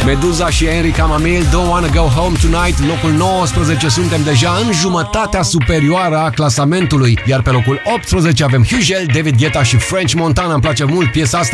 Meduza și Enrica Mamil, Don't Wanna Go Home Tonight. Locul 19, suntem deja în jumătatea superioară a clasamentului. Iar pe locul 18 avem Hugel, David Guetta și French Montana. Îmi place mult piesa asta.